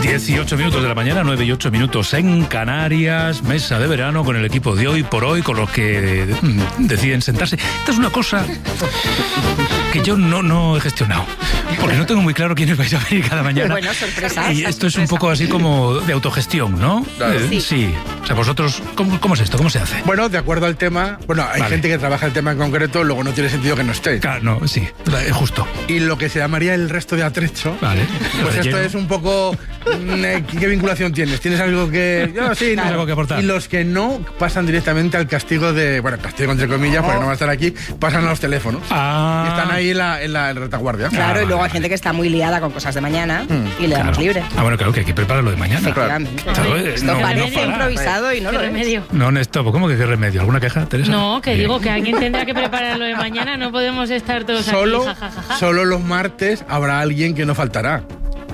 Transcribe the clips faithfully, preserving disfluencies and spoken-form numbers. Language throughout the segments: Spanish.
dieciocho minutos de la mañana, nueve y ocho minutos en Canarias, mesa de verano con el equipo de hoy por hoy, con los que mm, deciden sentarse. Esta es una cosa que yo no, no he gestionado, porque no tengo muy claro quiénes vais a venir cada mañana. Bueno, sorpresa. Y esto es un poco así como de autogestión, ¿no? Claro. Eh, Sí. sí. O sea, vosotros, ¿cómo, ¿cómo es esto? ¿Cómo se hace? Bueno, de acuerdo al tema, bueno, hay Vale. gente que trabaja el tema en concreto, luego no tiene sentido que no esté. Claro, no, sí, es justo. Y lo que se llamaría el resto de atrecho, Vale. pues esto Relleno. es un poco... mm, eh, ¿Qué vinculación tienes? ¿Tienes algo que...? Yo, sí, ¿Tienes no. algo que aportar? Y los que no pasan directamente al castigo de... Bueno, castigo entre comillas, porque no van a estar aquí, pasan a los teléfonos. Ah. Y están ahí en la, en la en retaguardia. Claro, Ah, y luego vale, hay gente que está muy liada con cosas de mañana y le damos Claro. libre. Ah, bueno, claro, que hay que preparar lo de mañana. Efectivamente. Claro, eh, Esto no, parece no para. improvisado y no ¿Qué lo es. remedio? No, Néstor, ¿cómo que qué remedio? ¿Alguna queja, Teresa? No, que Bien. digo que alguien tendrá que preparar lo de mañana, no podemos estar todos Solo, aquí, jajajaja. solo los martes habrá alguien que no faltará.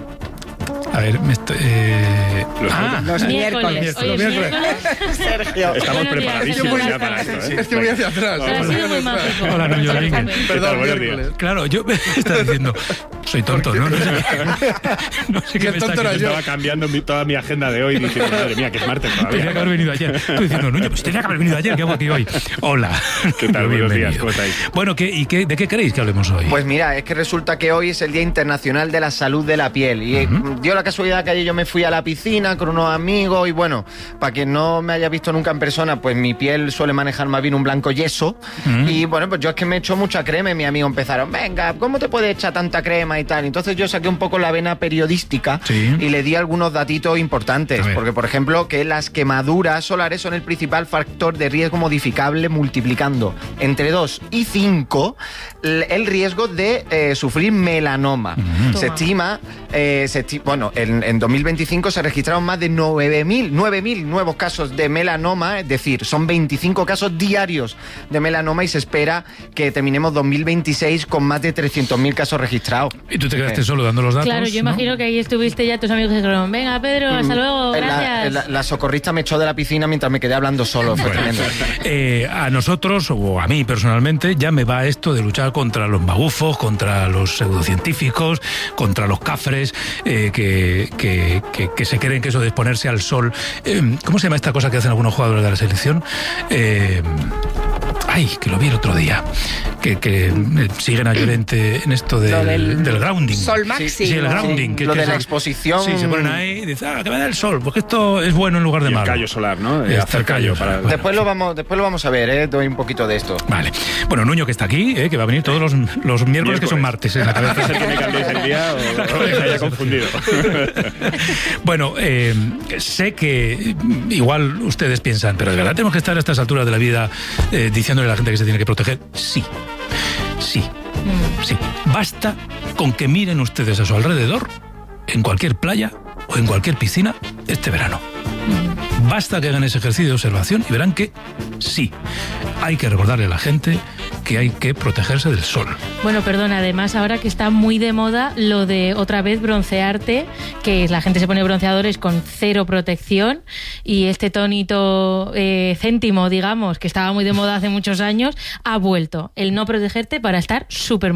A ver, me estoy... Eh... Los ah, Los Miércoles. miércoles. Hoy es Los miércoles. Sergio. Estamos Buenos días, preparadísimos Sergio ya para esto, Blanco. ¿eh? Es que voy hacia atrás. Pero ha Vamos, sido muy Vamos, mágico. Hola, Nuño Domínguez. ¿Qué tal? Perdón, Buenos miércoles. días. claro, yo me estaba diciendo, soy tonto, ¿no? No sé, no sé Y qué el me está tonto era queriendo- yo. Estaba cambiando mi- toda mi agenda de hoy diciendo, madre mía, que es martes Tenía que todavía. haber venido ayer. Estoy diciendo, Nuño, pues tenía que haber venido ayer. ¿Qué hago aquí hoy? Hola. ¿Qué tal? Buenos días, Bienvenido. ¿cómo estáis? Bueno, ¿qué, ¿y qué, de qué queréis que hablemos hoy? Pues mira, es que resulta que hoy es el Día Internacional de la Salud de la Piel y uh-huh. dio la casualidad que ayer yo me fui a la piscina con unos amigos y bueno, para quien no me haya visto nunca en persona, pues mi piel suele manejar más bien un blanco yeso uh-huh. y bueno, pues yo es que me echo mucha crema y mis amigos empezaron, venga, ¿cómo te puedes echar tanta crema y tal? Entonces yo saqué un poco la vena periodística Sí. y le di algunos datitos importantes, A ver. porque por ejemplo que las quemaduras solares son el principal factor de riesgo modificable multiplicando entre dos y cinco el riesgo de eh, sufrir melanoma. Uh-huh. Se estima, eh, se esti- bueno, en, en dos mil veinticinco se registraron más de nueve mil nuevos casos de melanoma, es decir, son veinticinco casos diarios de melanoma y se espera que terminemos dos mil veintiséis con más de trescientos mil casos registrados. Y tú te quedaste Eh, solo dando los datos. Claro, yo ¿no? imagino que ahí estuviste ya tus amigos que dijeron, venga Pedro, hasta luego, La, gracias. la- la socorrista me echó de la piscina mientras me quedé hablando solo. Fue Bueno, tremendo. eh, a nosotros, o a mí personalmente, ya me va esto de luchar contra los magufos, contra los pseudocientíficos, contra los cafres eh, que, que, que, que se creen que eso de exponerse al sol... Eh, ¿Cómo se llama esta cosa que hacen algunos jugadores de la selección? Eh, ay, que lo vi el otro día. Que, que eh, siguen a Llorente en esto del, Lo del del grounding. sol máximo. Sí, el grounding. que- Lo que de la se- exposición. Sí, se ponen ahí y dicen, ah, que me da el sol, porque esto es bueno en lugar de Y el malo. callo solar, ¿no? Y Eh, el hacer callo callo para... solar. Después lo vamos, después lo vamos a ver, ¿eh? Doy un poquito de esto. Vale. Bueno, Nuño que está aquí, ¿eh? Que va a venir todos los, los miércoles, que son martes, ¿eh? En la Puede cabeza. ser que me cambiéis el día o, o que se haya confundido. Bueno, eh, sé que igual ustedes piensan, pero de verdad tenemos que estar a estas alturas de la vida eh, diciéndole a la gente que se tiene que proteger. Sí, sí, sí. Basta con que miren ustedes a su alrededor, en cualquier playa o en cualquier piscina, este verano. Basta que hagan ese ejercicio de observación y verán que sí, hay que recordarle a la gente que hay que protegerse del sol. Bueno, perdona, además ahora que está muy de moda lo de otra vez broncearte, que la gente se pone bronceadores con cero protección y este tonito eh, céntimo, digamos, que estaba muy de moda hace muchos años, ha vuelto el no protegerte para estar súper